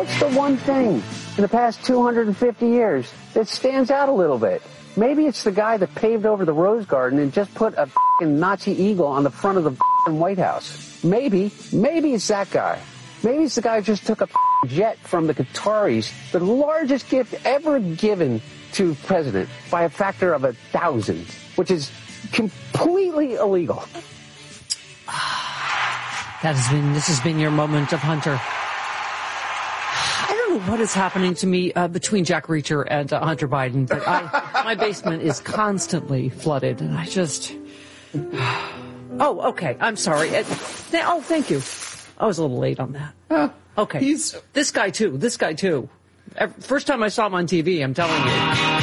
What's the one thing in the past 250 years that stands out a little bit? Maybe it's the guy that paved over the Rose Garden and just put a Nazi eagle on the front of the White House. Maybe it's that guy. Maybe it's the guy who just took a jet from the Qataris, the largest gift ever given to a president by a factor of 1,000, which is completely illegal. This has been your moment of Hunter. I don't know what is happening to me between Jack Reacher and Hunter Biden, but my basement is constantly flooded, and I just... Oh, okay. I'm sorry. Oh, thank you. I was a little late on that. Okay. This guy too. First time I saw him on TV, I'm telling you.